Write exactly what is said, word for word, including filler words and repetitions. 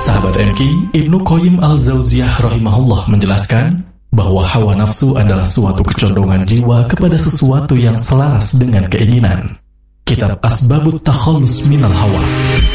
Sahabat M K, Ibnu Qayyim al-Jauziyah rahimahullah menjelaskan bahwa hawa nafsu adalah suatu kecondongan jiwa kepada sesuatu yang selaras dengan keinginan. Kitab Asbabut Takhallus Minal Hawa.